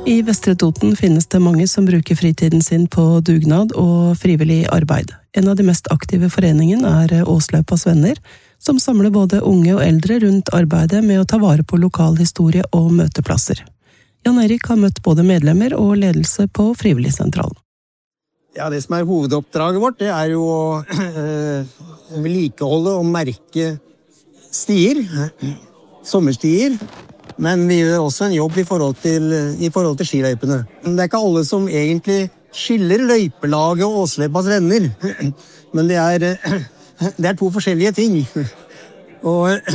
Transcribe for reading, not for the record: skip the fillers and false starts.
I Vestre Toten finnes det mange som bruker fritiden sin på dugnad og frivillig arbeid. En av de mest aktive foreningen Åsløypas venner, som samler både unge og eldre rundt arbeidet med å ta vare på lokal historie og møteplasser. Jan Erik har møtt både medlemmer og ledelse på Frivilligsentralen. Ja, det som hovedoppdraget vårt, det jo å vedlikeholde og merke stier, sommerstier, men vi gjør også en jobb i forhold til skiløypene. Det ikke alle som egentlig skiller løypelaget og Åsløypas venner, men det er to forskjellige ting. Og